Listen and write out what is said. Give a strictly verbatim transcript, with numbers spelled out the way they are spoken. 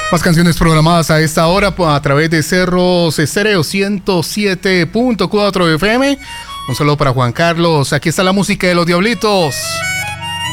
Más canciones programadas a esta hora a través de Cerros Estéreo ciento siete punto cuatro F M. Un saludo para Juan Carlos. Aquí está la música de Los Diablitos.